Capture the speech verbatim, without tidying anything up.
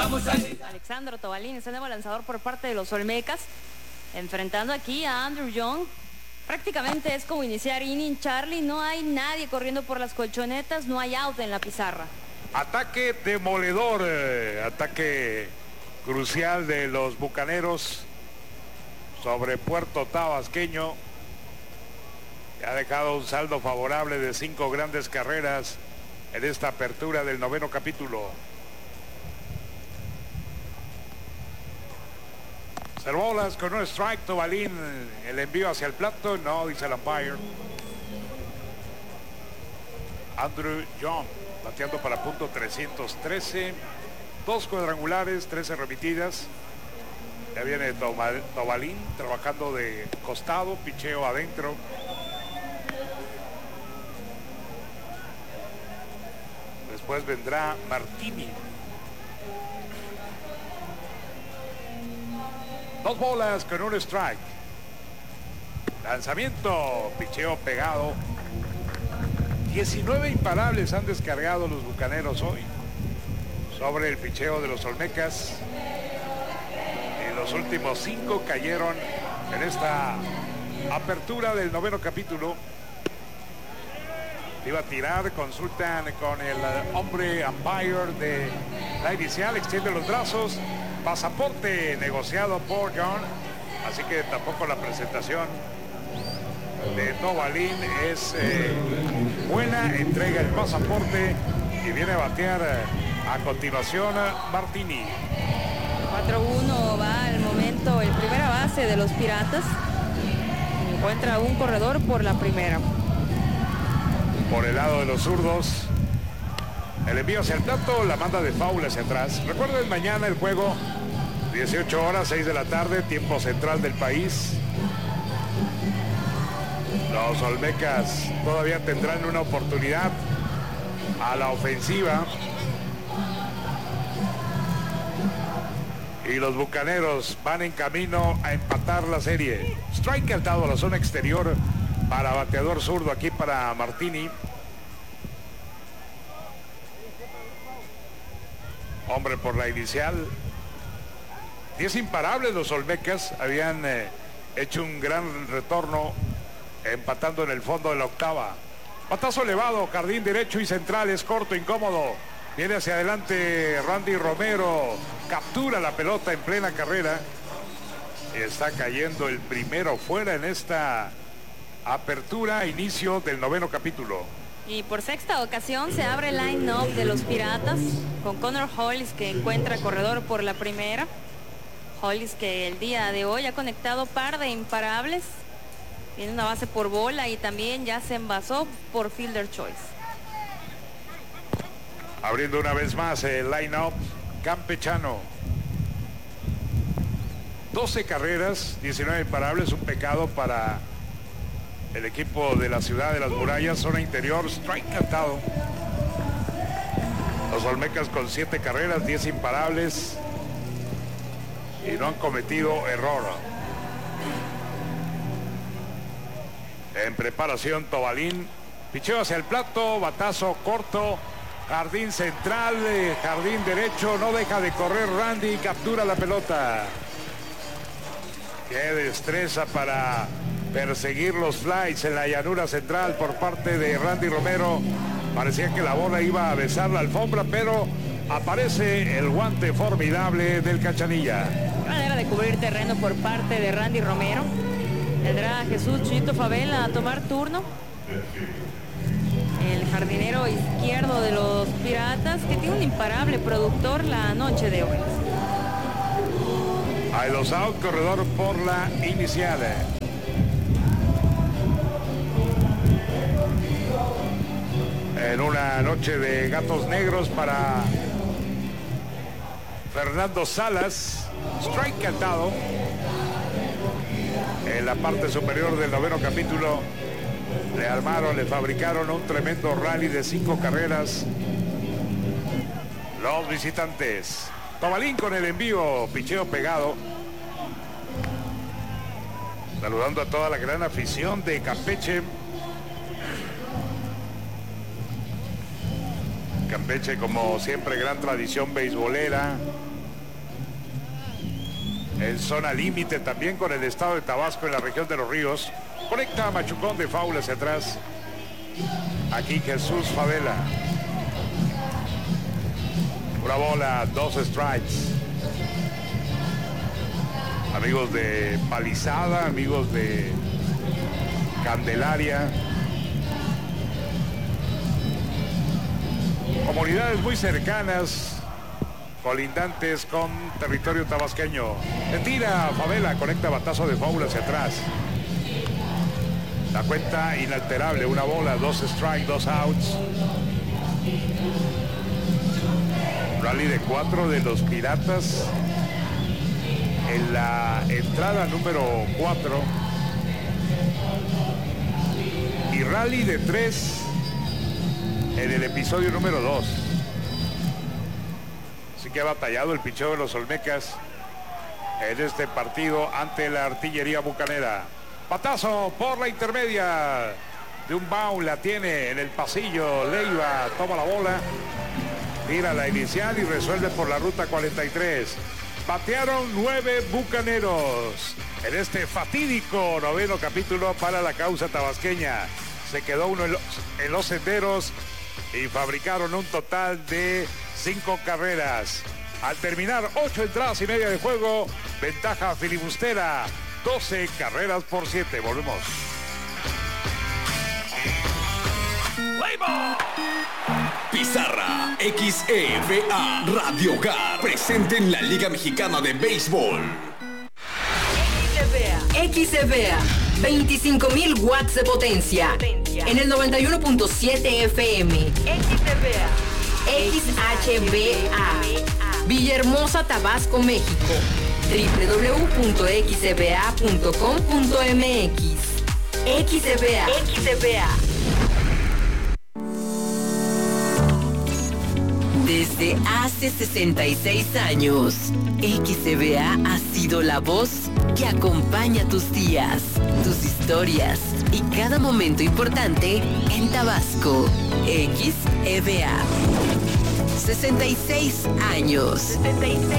Alexandro Tobalín es el nuevo lanzador por parte de los Olmecas, enfrentando aquí a Andrew Young. Prácticamente es como iniciar inning, Charlie. No hay nadie corriendo por las colchonetas, no hay out en la pizarra. Ataque demoledor, eh, ataque crucial de los Bucaneros sobre Puerto Tabasqueño. Ha dejado un saldo favorable de cinco grandes carreras en esta apertura del noveno capítulo. Servolas con un strike, Tobalín, el envío hacia el plato, no, dice el umpire. Andrew Young bateando para punto trescientos trece, dos cuadrangulares, trece remitidas. Ya viene Tobalín trabajando de costado, picheo adentro. Después vendrá Martini. Dos bolas con un strike. Lanzamiento, picheo pegado. diecinueve imparables han descargado los Bucaneros hoy sobre el picheo de los Olmecas. Y los últimos cinco cayeron en esta apertura del noveno capítulo. Iba a tirar, consultan con el hombre umpire de la inicial, extiende los brazos. Pasaporte negociado por John, así que tampoco la presentación de Tobalín es eh, buena. Entrega el pasaporte y viene a batear a continuación Martini. cuatro uno va al momento el primera base de los Piratas. Encuentra un corredor por la primera. Por el lado de los zurdos, el envío hacia el plato, la manda de foul hacia atrás. Recuerden, mañana el juego, dieciocho horas, seis de la tarde, tiempo central del país. Los Olmecas todavía tendrán una oportunidad a la ofensiva. Y los Bucaneros van en camino a empatar la serie. Strike al dado a la zona exterior para bateador zurdo aquí para Martini. Hombre por la inicial. diez imparables los Olmecas. Habían eh, hecho un gran retorno empatando en el fondo de la octava. Batazo elevado, jardín derecho y central, es corto, incómodo. Viene hacia adelante Randy Romero. Captura la pelota en plena carrera. Y está cayendo el primero fuera en esta apertura, inicio del noveno capítulo. Y por sexta ocasión se abre el line-up de los Piratas con Connor Hollis, que encuentra corredor por la primera. Hollis, que el día de hoy ha conectado par de imparables. Tiene una base por bola y también ya se envasó por fielder choice. Abriendo una vez más el line-up campechano. doce carreras, diecinueve imparables, un pecado para el equipo de la ciudad de las murallas. Zona interior, strike cantado. Los Olmecas con siete carreras, diez imparables y no han cometido error. En preparación Tobalín, picheo hacia el plato, batazo corto, jardín central, eh, jardín derecho, no deja de correr Randy, captura la pelota. Qué destreza para perseguir los flies en la llanura central por parte de Randy Romero. Parecía que la bola iba a besar la alfombra, pero aparece el guante formidable del Cachanilla. Manera de cubrir terreno por parte de Randy Romero. Tendrá Jesús Chito Favela a tomar turno. El jardinero izquierdo de los Piratas, que tiene un imparable productor la noche de hoy. Hay dos out, corredor por la inicial. En una noche de gatos negros para Fernando Salas. Strike cantado. En la parte superior del noveno capítulo le armaron, le fabricaron un tremendo rally de cinco carreras los visitantes. Tobalín con el envío, picheo pegado. Saludando a toda la gran afición de Campeche. Campeche, como siempre, gran tradición beisbolera. en zona límite también con el estado de Tabasco en la región de los Ríos. Conecta a Machucón de foul hacia atrás. Aquí Jesús Favela. Una bola, dos strikes. Amigos de Palizada, amigos de Candelaria. Comunidades muy cercanas, colindantes con territorio tabasqueño. Le tira Favela, conecta batazo de foul hacia atrás. La cuenta inalterable, una bola, dos strikes, dos outs. Rally de cuatro de los Piratas en la entrada número cuatro. Y rally de tres en el episodio número dos. Así que ha batallado el picheo de los Olmecas en este partido ante la artillería bucanera. Batazo por la intermedia de un bound, la tiene en el pasillo. Leiva toma la bola, tira la inicial y resuelve por la ruta cuarenta y tres. Batearon nueve bucaneros en este fatídico noveno capítulo para la causa tabasqueña. Se quedó uno en los, en los senderos y fabricaron un total de cinco carreras. Al terminar ocho entradas y media de juego, ventaja filibustera, doce carreras por siete. Volvemos. Pizarra X E V A Radio Hogar presente en la Liga Mexicana de Béisbol. X E V A, veinticinco mil watts de potencia, en el noventa y uno punto siete F M. X E V A, X H V A, Villahermosa, Tabasco, México. doble u doble u doble u punto x e v a punto com punto m x. X E V A, X E V A. Desde hace sesenta y seis años, X E V A ha sido la voz que acompaña tus días, tus historias y cada momento importante en Tabasco. X E V A. sesenta y seis años. sesenta y seis